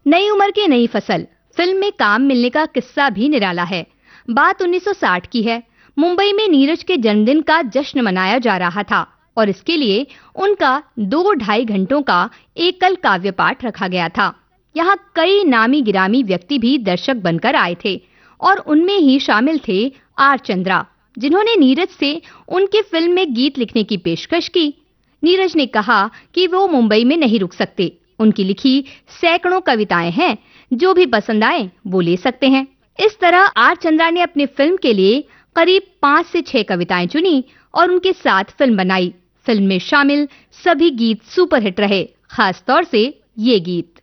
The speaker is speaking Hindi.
नई उम्र की नई फसल, फिल्म में काम मिलने का किस्सा भी निराला है। बात 1960 की है। मुंबई में नीरज के जन्मदिन का जश्न मनाया जा रहा था और इसके लिए उनका 2-2.5 घंटों का एकल काव्य पाठ रखा गया था। यहाँ कई नामी गिरामी व्यक्ति भी दर्शक बनकर आए थे और उनमें ही शामिल थे आर चंद्रा, जिन्होंने नीरज से उनकी फिल्म में गीत लिखने की पेशकश की। नीरज ने कहा कि वो मुंबई में नहीं रुक सकते। उनकी लिखी सैकड़ों कविताएं हैं, जो भी पसंद आए वो ले सकते हैं। इस तरह आर चंद्रा ने अपनी फिल्म के लिए करीब 5 से 6 कविताएं चुनी और उनके साथ फिल्म बनाई। फिल्म में शामिल सभी गीत सुपरहिट रहे, खास तौर से ये गीत।